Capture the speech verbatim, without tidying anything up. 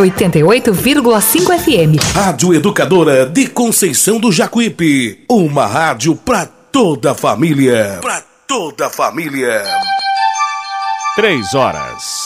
oitenta e oito vírgula cinco F M. Rádio Educadora de Conceição do Jacuípe. Uma rádio pra toda a família. Pra toda a família. Três horas.